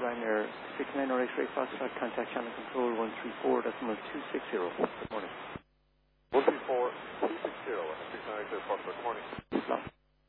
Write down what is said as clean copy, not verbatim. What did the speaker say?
Ryanair 69 or X-ray Foxtrot, contact channel control 134, decimal 260. Good morning. 134, 260, and 69 X-ray Foxtrot, good morning. Slot.